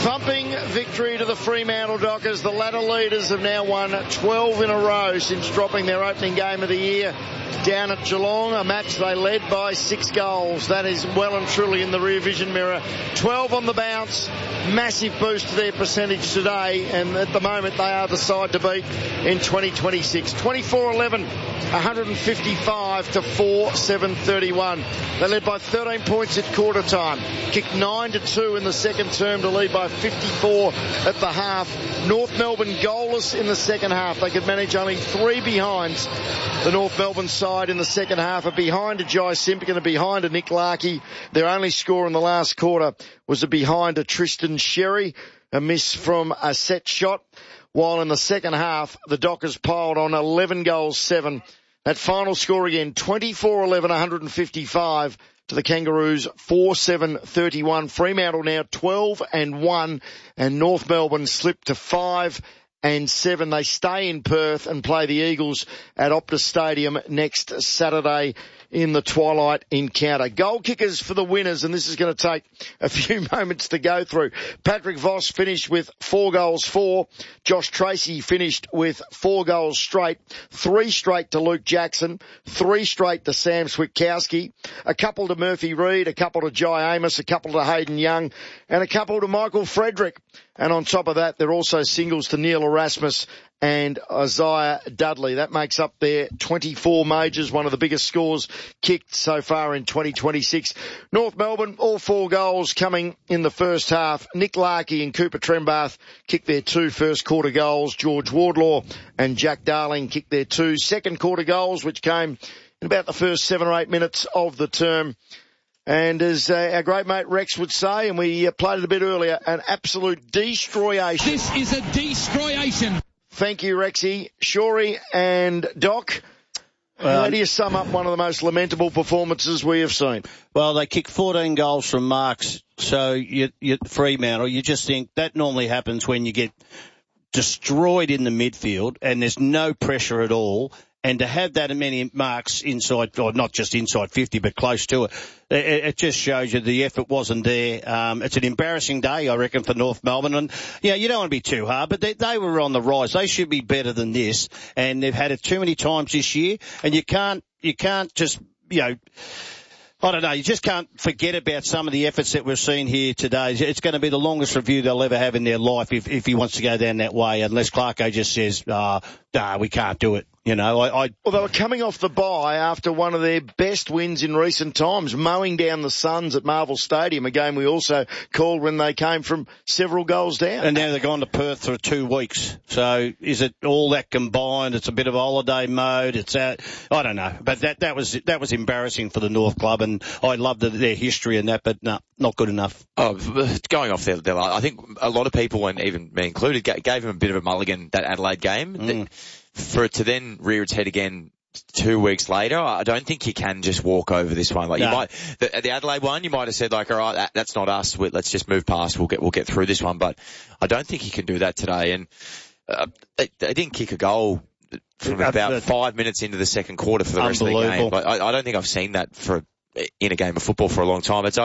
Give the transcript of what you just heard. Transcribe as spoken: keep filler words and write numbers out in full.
thumping victory to the Fremantle Dockers. The ladder leaders have now won twelve in a row since dropping their opening game of the year down at Geelong, a match they led by six goals. That is well and truly in the rear vision mirror. twelve on the bounce, massive boost to their percentage today, and at the moment they are the side to beat in twenty twenty-six. twenty-four eleven, one fifty-five to four seven thirty-one. They led by thirteen points at quarter time, kicked nine to two in the second term to lead by fifty-four at the half. North Melbourne goalless in the second half. They could manage only three behinds. The North Melbourne side in the second half, a behind to Jai Simpkin, a behind to Nick Larkey. Their only score in the last quarter was a behind to Tristan Sherry, a miss from a set shot. While in the second half, the Dockers piled on eleven goals, seven. That final score again, twenty-four eleven, one fifty-five to the Kangaroos, four seven thirty-one. Fremantle now twelve and one, and North Melbourne slipped to five and seven. They stay in Perth and play the Eagles at Optus Stadium next Saturday in the twilight encounter. Goal kickers for the winners, and this is going to take a few moments to go through. Patrick Voss finished with four goals, four. Josh Tracy finished with four goals straight, three straight to Luke Jackson, three straight to Sam Switkowski, a couple to Murphy Reid, a couple to Jai Amos, a couple to Hayden Young, and a couple to Michael Frederick. And on top of that, there are also singles to Neil Erasmus and Isaiah Dudley. That makes up their twenty-four majors, one of the biggest scores kicked so far in twenty twenty-six. North Melbourne, all four goals coming in the first half. Nick Larkey and Cooper Trembath kicked their two first quarter goals. George Wardlaw and Jack Darling kicked their two second quarter goals, which came in about the first seven or eight minutes of the term. And as uh, our great mate Rex would say, and we uh, played it a bit earlier, an absolute destroyation. This is a destroyation. Thank you, Rexy. Shorey and Doc, Well, how do you sum up one of the most lamentable performances we have seen? Well, they kicked fourteen goals from marks, so you, you Fremantle, you just think that normally happens when you get destroyed in the midfield and there's no pressure at all. And to have that many marks inside, or not just inside fifty, but close to it, it, it just shows you the effort wasn't there. Um, it's an embarrassing day, I reckon, for North Melbourne. And, you know, you don't want to be too hard, but they, they were on the rise. They should be better than this. And they've had it too many times this year. And you can't, you can't just, you know, I don't know, you just can't forget about some of the efforts that we've seen here today. It's going to be the longest review they'll ever have in their life if, if he wants to go down that way, unless Clarko just says, ah, uh, nah, we can't do it. You know, I, I... Well, they were coming off the bye after one of their best wins in recent times, mowing down the Suns at Marvel Stadium, a game we also called when they came from several goals down. And now they're gone to Perth for two weeks. So is it all that combined? It's a bit of holiday mode. It's out. I don't know. But that, that was, that was embarrassing for the North Club, and I loved their history and that, but no, not good enough. Oh, going off there, I think a lot of people, and even me included, gave him a bit of a mulligan that Adelaide game. Mm. For it to then rear its head again two weeks later, I don't think you can just walk over this one. Like no. you might, the, the Adelaide one, you might have said like, all right, that, that's not us. We, let's just move past. We'll get, we'll get through this one. But I don't think you can do that today. And uh, they, they didn't kick a goal from about five minutes into the second quarter for the rest of the game. But I, I don't think I've seen that for in a game of football for a long time. It's